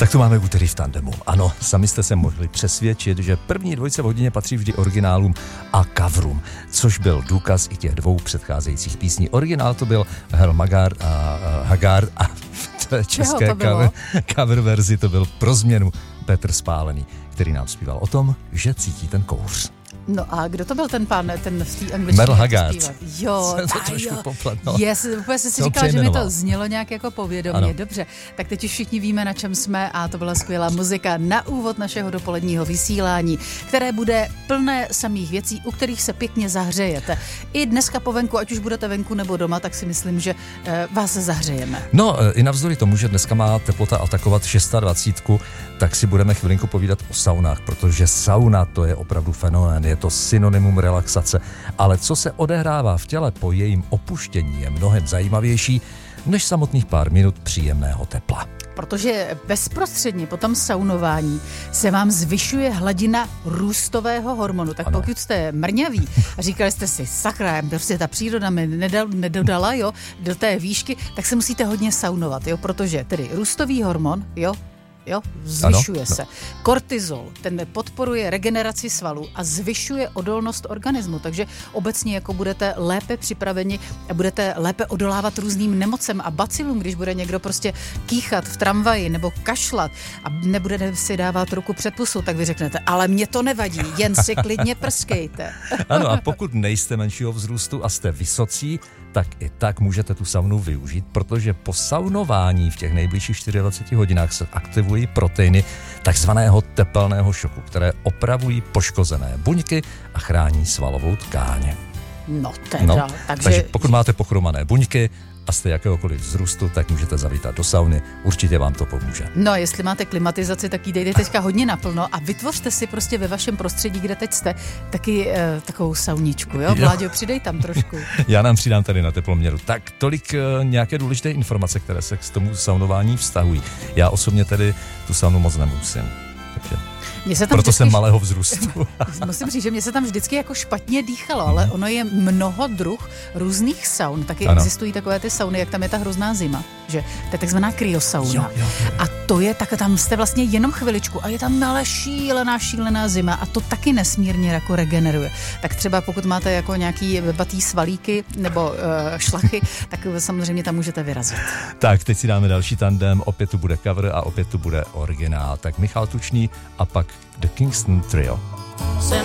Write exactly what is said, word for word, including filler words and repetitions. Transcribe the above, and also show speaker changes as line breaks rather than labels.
Tak to máme úterý v tandemu. Ano, sami jste se mohli přesvědčit, že první dvojice v hodině patří vždy originálům a coverům, což byl důkaz i těch dvou předcházejících písní. Originál to byl Hel Magard a uh, Hagard a v té české cover, cover verzi to byl pro změnu Petr Spálený, který nám zpíval o tom, že cítí ten kouř.
No a kdo to byl ten pán, ten v té angličtině?
Merle Haggard.
Jo,
jsem to trošku popletl.
Yes, úplně jsi si říkal, že mi to znělo nějak jako povědomě. Ano. Dobře, tak teď už všichni víme, na čem jsme a to byla skvělá muzika na úvod našeho dopoledního vysílání, které bude plné samých věcí, u kterých se pěkně zahřejete. I dneska po venku, ať už budete venku nebo doma, tak si myslím, že eh, vás zahřejeme.
No, i navzdory tomu, že dneska má teplota atakovat dvacet šest, tak si budeme chvilinku povídat o saunách, protože sauna to je opravdu fenomén. Je to synonymum relaxace, ale co se odehrává v těle po jejím opuštění je mnohem zajímavější než samotných pár minut příjemného tepla.
Protože bezprostředně po tom saunování se vám zvyšuje hladina růstového hormonu. Tak ano. Pokud jste mrňaví a říkali jste si, sakra, prostě ta příroda mi nedal, nedodala, jo, do té výšky, tak se musíte hodně saunovat, jo, protože tedy růstový hormon, jo, Jo, zvyšuje ano, se. No. Kortizol, ten podporuje regeneraci svalů a zvyšuje odolnost organismu, takže obecně jako budete lépe připraveni a budete lépe odolávat různým nemocem a bacilům, když bude někdo prostě kýchat v tramvaji nebo kašlat a nebudete si dávat ruku před pusu, tak vy řeknete, ale mě to nevadí, jen si klidně prskejte.
Ano, a pokud nejste menšího vzrůstu a jste vysocí, tak i tak můžete tu saunu využít, protože po saunování v těch nejbližších dvaceti čtyřech hodinách se aktivují proteiny takzvaného tepelného šoku, které opravují poškozené buňky a chrání svalovou tkáň.
No teda,
no,
takže...
takže pokud máte pochromané buňky a jste jakéhokoliv vzrůstu, tak můžete zavítat do sauny, určitě vám to pomůže.
No a jestli máte klimatizaci, tak jí dejte teďka hodně naplno a vytvořte si prostě ve vašem prostředí, kde teď jste, taky e, takovou sauničku, jo? Vláďo, přidej tam trošku.
Já nám přidám tady na teploměru. Tak tolik e, nějaké důležité informace, které se k tomu saunování vztahují. Já osobně tedy tu saunu moc nemusím. Takže... Proto
vždycky,
jsem malého vzrůstu.
Musím říct, že mě se tam vždycky jako špatně dýchalo, ale ono je mnoho druh různých saun. Taky ano. Existují takové ty sauny, jak tam je ta hrozná zima, že to je takzvaná kryosauna.
Jo, jo, jo.
A to je tak, tam jste vlastně jenom chviličku a je tam ale šílená, šílená zima a to taky nesmírně jako regeneruje. Tak třeba pokud máte jako nějaký batý svalíky nebo uh, šlachy, tak samozřejmě tam můžete vyrazit.
Tak, teď si dáme další tandem, opět tu bude cover a opět tu bude originál. Tak Michal Tučný a pak The Kingston Trio.